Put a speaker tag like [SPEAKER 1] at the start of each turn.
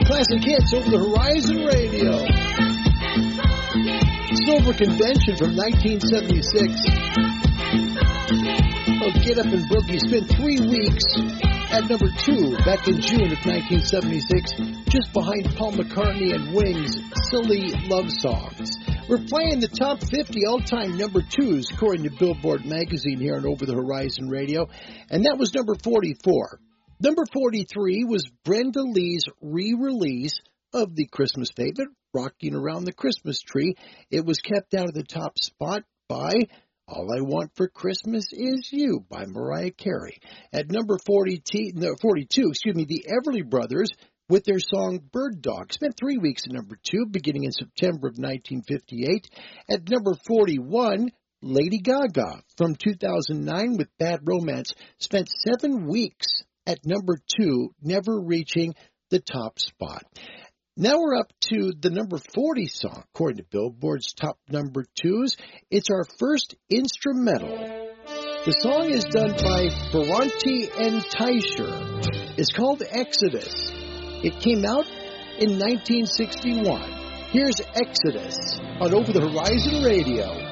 [SPEAKER 1] Classic hits over the Horizon Radio. Silver Convention from 1976. Oh, Get Up and Boogie spent 3 weeks at number 2 back in June of 1976, just behind Paul McCartney and Wings' Silly Love Songs. We're playing the top 50 all-time number 2s, according to Billboard magazine here on Over the Horizon Radio, and that was number 44. Number 43 was Brenda Lee's re-release of the Christmas favorite, Rocking Around the Christmas Tree. It was kept out of the top spot by All I Want for Christmas Is You by Mariah Carey. At number 42, the Everly Brothers with their song Bird Dog spent 3 weeks at number 2, beginning in September of 1958. At number 41, Lady Gaga from 2009 with Bad Romance spent 7 weeks at number 2, never reaching the top spot. Now we're up to the number 40 song, according to Billboard's top number 2s. It's our first instrumental. The song is done by Ferranti and Teicher. It's called Exodus. It came out in 1961. Here's Exodus on Over the Horizon Radio.